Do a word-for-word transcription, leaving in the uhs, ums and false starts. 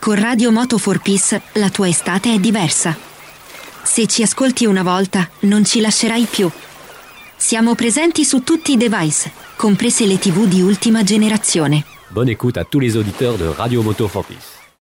Con Radio Moto for Peace la tua estate è diversa. Se ci ascolti una volta, non ci lascerai più. Siamo presenti su tutti i device, comprese le tivù di ultima generazione. Bonne écoute à tous les auditeurs de Radio Moto for Peace.